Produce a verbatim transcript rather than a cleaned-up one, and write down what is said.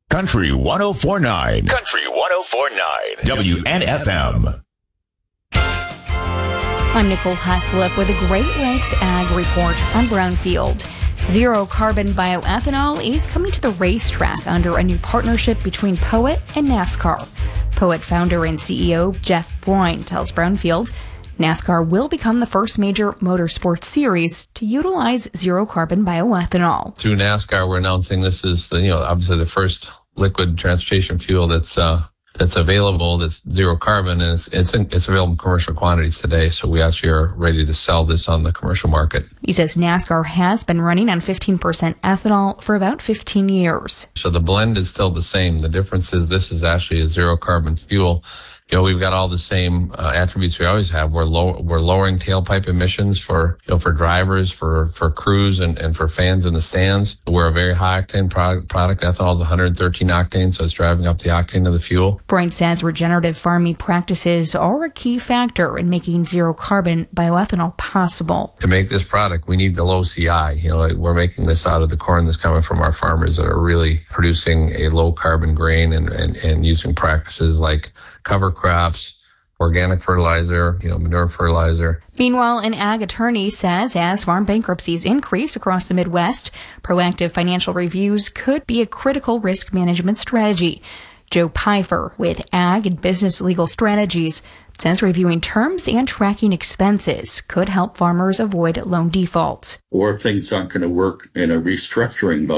Country one oh four point nine. Country one oh four point nine. W N F M. I'm Nicole Haslip with a Great Lakes Ag Report on Brownfield. Zero carbon bioethanol is coming to the racetrack under a new partnership between Poet and NASCAR. Poet founder and C E O Jeff Boyne tells Brownfield NASCAR will become the first major motorsports series to utilize zero carbon bioethanol. Through NASCAR, we're announcing this is, you know, obviously the first liquid transportation fuel that's uh, that's available, that's zero carbon, and it's it's, in, it's available in commercial quantities today. So we actually are ready to sell this on the commercial market. He says NASCAR has been running on fifteen percent ethanol for about fifteen years. So the blend is still the same. The difference is this is actually a zero carbon fuel. You know, we've got all the same uh, attributes we always have. We're low, we're lowering tailpipe emissions for, you know, for drivers, for, for crews, and, and for fans in the stands. We're a very high octane product. product. Ethanol is one hundred thirteen octane, so it's driving up the octane of the fuel. Boyne says regenerative farming practices are a key factor in making zero carbon bioethanol possible. To make this product, we need the low C I. You know, we're making this out of the corn that's coming from our farmers that are really producing a low carbon grain and, and, and using practices like cover crops, organic fertilizer, you know, manure fertilizer. Meanwhile, an ag attorney says as farm bankruptcies increase across the Midwest, proactive financial reviews could be a critical risk management strategy. Joe Pfeiffer with Ag and Business Legal Strategies says reviewing terms and tracking expenses could help farmers avoid loan defaults. Or if things aren't going to work in a restructuring mode,